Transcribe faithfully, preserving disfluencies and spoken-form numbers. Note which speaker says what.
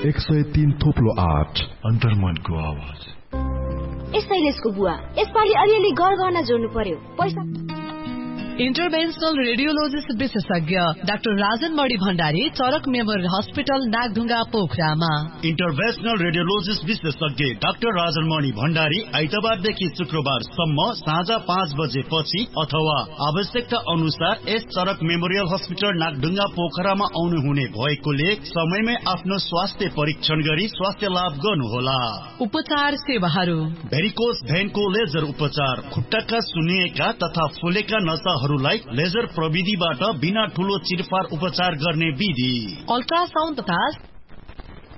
Speaker 1: एक सय तीन थोप्लो आठ अन्तर्मनको आवाज।
Speaker 2: ए शैलेशको बुवा, यसपालि अलिअलि गरगहना जोड्नु पर्यो। पैसा
Speaker 3: इन्टरभेन्सनल रेडियोलोजिस्ट विशेषज्ञ डाक्टर राजन मणि भण्डारी चरक मेमोरियल हस्पिटल नागढुङ्गा पोखरामा।
Speaker 4: इन्टरभेन्सनल रेडियोलोजिस्ट विशेषज्ञ डाक्टर राजन मणि भण्डारी आइतबारदेखि शुक्रबारसम्म साँझ पाँच बजेपछि अथवा आवश्यकता अनुसार यस चरक मेमोरियल हस्पिटल नागढुङ्गा पोखरामा आउनुहुने भएकोले समयमै आफ्नो स्वास्थ्य परीक्षण गरी स्वास्थ्य लाभ गर्नुहोला।
Speaker 3: उपचार सेवाहरू:
Speaker 4: भेरिकोस भेनको लेजर उपचार, खुट्टाका सुन्निएका तथा फुलेका नसा लाई लेजर प्रविधिबाट बिना ठूलो चिरफार उपचार गर्ने विधि,
Speaker 3: अल्ट्रासाउन्ड तथा